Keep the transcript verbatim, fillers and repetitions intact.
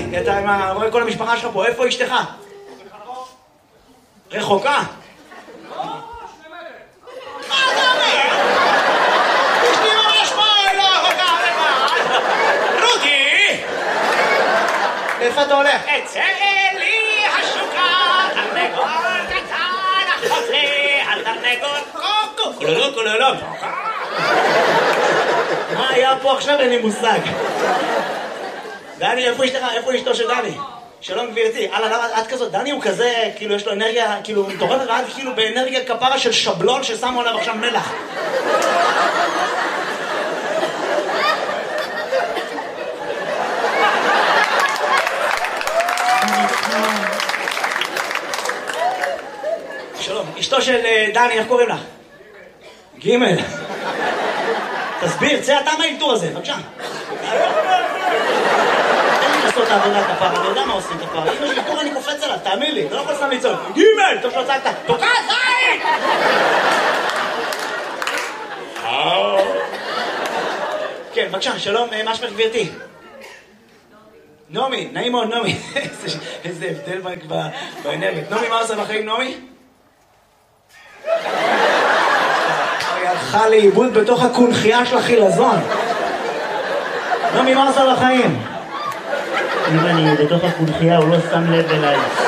אתה רואה כל המשפחה שלך פה, איפה אשתך? רחוקה? לא, שני מטר. מה אתה אומר? אשתי ממש פה, לא רחוקה לך. רודי! איפה אתה הולך? אצא לי השוקה, תרנגול קטן, אחות לי, התרנגול קוקו, קולולו קולולו. מה היה פה עכשיו? אין לי מושג. דני, איפה אשתך? איפה אשתו של דני? שלום גבירתי. הלאה, למה את כזאת? דני הוא כזה, כאילו יש לו אנרגיה, כאילו מטורפת, ואת כאילו באנרגיה כפרה של שבלון ששמו עליו עכשיו מלח. שלום, אשתו של דני, איך קוראים לך? גימל. תסביר, צא אתה מהאלתור הזה, בבקשה. תן לי לעשות את העבודה כפרה, אני יודע מה עושים כפרה. אם יש לי אלתור אני קופץ עליו, תאמין לי, אתה לא יכול סתם לצעוד. גימל, טוב שלא צעקת, תוקע זין! כן, בבקשה, שלום, מה שמך גבירתי? נעמי, נעים מאוד נעמי. איזה הבדל באנרגיות. נעמי, מה עושה בחיים נעמי? היא הלכה לאיבוד בתוך הקונחייה של החילזון. נעמי, מה עושה בחיים? אם אני בתוך הקונחייה הוא לא שם לב אליי.